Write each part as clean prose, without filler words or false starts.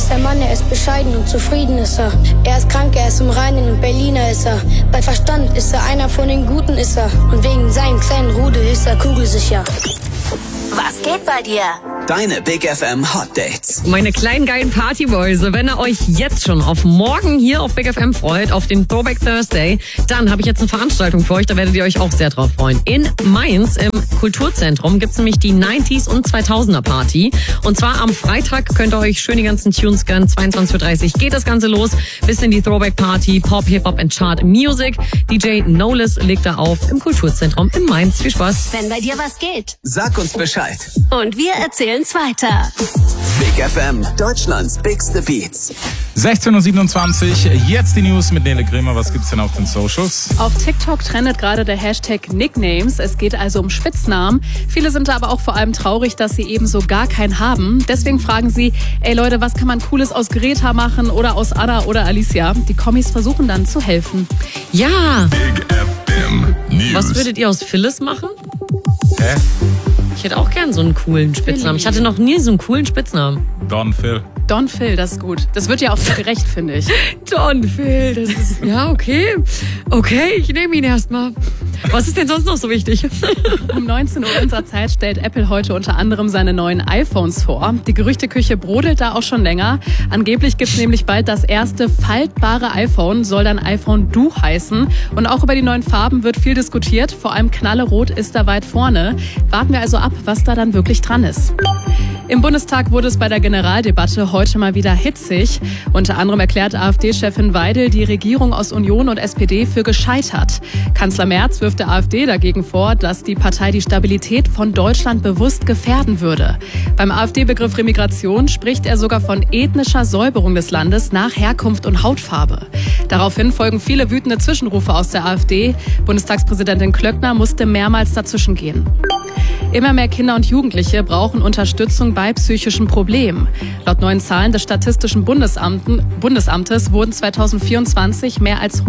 ist ein Mann, er ist bescheiden und zufrieden ist er. Er ist krank, er ist im Reinen und Berliner ist er. Bei Verstand ist er einer von den Guten ist er. Und wegen seinem kleinen Rudel ist er kugelsicher. Was geht bei dir? Deine Big FM Hot Dates. Meine kleinen geilen Partyboys, wenn ihr euch jetzt schon auf morgen hier auf Big FM freut, auf den Throwback Thursday, dann habe ich jetzt eine Veranstaltung für euch, da werdet ihr euch auch sehr drauf freuen. In Mainz im Kulturzentrum gibt's nämlich die 90s und 2000er Party. Und zwar am Freitag könnt ihr euch schön die ganzen Tunes gönnen. 22:30 Uhr geht das Ganze los. Bis in die Throwback Party, Pop, Hip-Hop and Chart Music. DJ Knowless legt da auf im Kulturzentrum in Mainz. Viel Spaß. Wenn bei dir was geht. Sag uns Bescheid. Und wir erzählen's weiter. Big FM, Deutschlands bigste Beats. 16:27 Uhr, jetzt die News mit Nele Grimmer. Was gibt's denn auf den Socials? Auf TikTok trendet gerade der Hashtag Nicknames. Es geht also um Spitznamen. Viele sind aber auch vor allem traurig, dass sie ebenso gar keinen haben. Deswegen fragen sie, ey Leute, was kann man Cooles aus Greta machen oder aus Anna oder Alicia? Die Kommis versuchen dann zu helfen. Ja, Big FM News. was würdet ihr aus Phyllis machen? Hä? Ich hätte auch gern so einen coolen Spitznamen. Ich hatte noch nie so einen coolen Spitznamen. Don Phil. Don Phil, das ist gut. Das wird ja auch so gerecht, finde ich. Don Phil, das ist... Ja, okay. Okay, ich nehme ihn erstmal. Was ist denn sonst noch so wichtig? Um 19 Uhr unserer Zeit stellt Apple heute unter anderem seine neuen iPhones vor. Die Gerüchteküche brodelt da auch schon länger. Angeblich gibt's nämlich bald das erste faltbare iPhone, soll dann iPhone Du heißen. Und auch über die neuen Farben wird viel diskutiert. Vor allem Knallerot ist da weit vorne. Warten wir also ab, was da dann wirklich dran ist. Im Bundestag wurde es bei der Generaldebatte heute mal wieder hitzig. Unter anderem erklärt AfD-Chefin Weidel die Regierung aus Union und SPD für gescheitert. Kanzler Merz wirft der AfD dagegen vor, dass die Partei die Stabilität von Deutschland bewusst gefährden würde. Beim AfD-Begriff Remigration spricht er sogar von ethnischer Säuberung des Landes nach Herkunft und Hautfarbe. Daraufhin folgen viele wütende Zwischenrufe aus der AfD. Bundestagspräsidentin Klöckner musste mehrmals dazwischengehen. Immer mehr Kinder und Jugendliche brauchen Unterstützung bei psychischen Problemen. Laut neuen Zahlen des Statistischen Bundesamtes wurden 2024 mehr als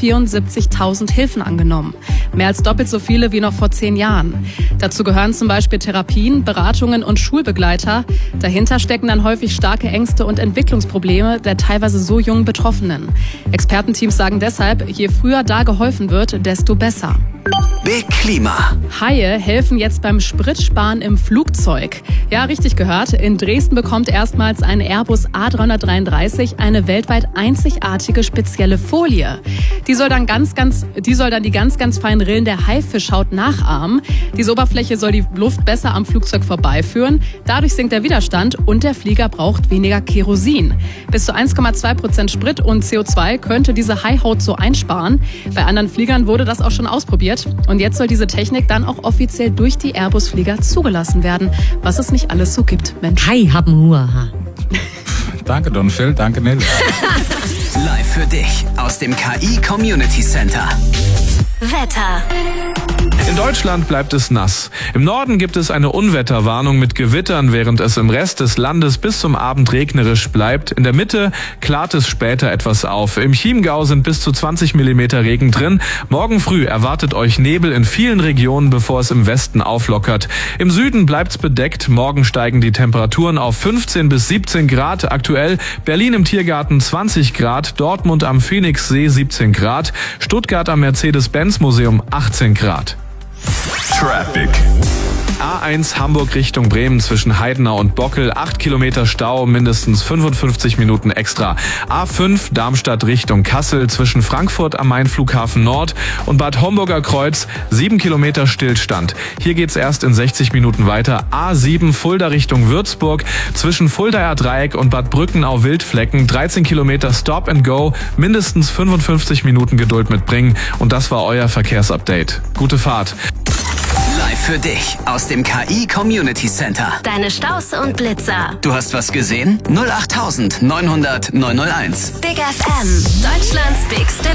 174.000 Hilfen angenommen. Mehr als doppelt so viele wie noch vor 10 Jahren. Dazu gehören zum Beispiel Therapien, Beratungen und Schulbegleiter. Dahinter stecken dann häufig starke Ängste und Entwicklungsprobleme der teilweise so jungen Betroffenen. Expertenteams sagen deshalb, je früher da geholfen wird, desto besser. Big Klima. Haie helfen jetzt beim Spritsparen im Flugzeug. Ja, richtig gehört. In Dresden bekommt erstmals ein Airbus A333 eine weltweit einzigartige spezielle Folie. Die soll dann die ganz feinen Rillen der Haifischhaut nachahmen. Diese Oberfläche soll die Luft besser am Flugzeug vorbeiführen. Dadurch sinkt der Widerstand und der Flieger braucht weniger Kerosin. Bis zu 1,2% Sprit und CO2 könnte diese Haihaut so einsparen. Bei anderen Fliegern wurde das auch schon ausprobiert. Und jetzt soll diese Technik dann auch offiziell durch die Airbus-Flieger zugelassen werden, was es nicht alles so gibt, Mensch. Hi, haben Huaha. Danke, Don Phil. Danke, Nele. Live für dich aus dem KI Community Center. Wetter. In Deutschland bleibt es nass. Im Norden gibt es eine Unwetterwarnung mit Gewittern, während es im Rest des Landes bis zum Abend regnerisch bleibt. In der Mitte klart es später etwas auf. Im Chiemgau sind bis zu 20 Millimeter Regen drin. Morgen früh erwartet euch Nebel in vielen Regionen, bevor es im Westen auflockert. Im Süden bleibt's bedeckt. Morgen steigen die Temperaturen auf 15 bis 17 Grad. Aktuell Berlin im Tiergarten 20 Grad, Dortmund am Phoenixsee 17 Grad, Stuttgart am Mercedes-Benz-Museum 18 Grad. Traffic. A1 Hamburg Richtung Bremen zwischen Heidenau und Bockel, 8 Kilometer Stau, mindestens 55 Minuten extra. A5 Darmstadt Richtung Kassel zwischen Frankfurt am Main Flughafen Nord und Bad Homburger Kreuz, 7 Kilometer Stillstand. Hier geht's erst in 60 Minuten weiter. A7 Fulda Richtung Würzburg zwischen Fuldaer Dreieck und Bad Brückenau-Wildflecken, 13 Kilometer Stop and Go, mindestens 55 Minuten Geduld mitbringen. Und das war euer Verkehrsupdate. Gute Fahrt. Live für dich aus dem KI Community Center. Deine Staus und Blitzer. Du hast was gesehen? 08900 901. Big FM. Deutschlands bigste